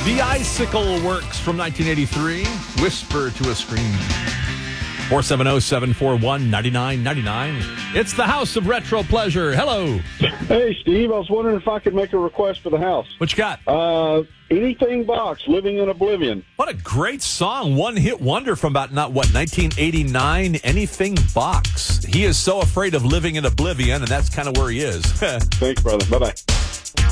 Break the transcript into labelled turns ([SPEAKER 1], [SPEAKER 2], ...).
[SPEAKER 1] The Icicle Works from 1983. Whisper to a Scream. 470-741-9999. It's the House of Retro Pleasure. Hello.
[SPEAKER 2] Hey, Steve. I was wondering if I could make a request for the house.
[SPEAKER 1] What you got?
[SPEAKER 2] Anything Box, Living in Oblivion.
[SPEAKER 1] What a great song. One-hit wonder from about, 1989? Anything Box. He is so afraid of living in oblivion, and that's kind of where he is.
[SPEAKER 2] Thanks, brother. Bye-bye.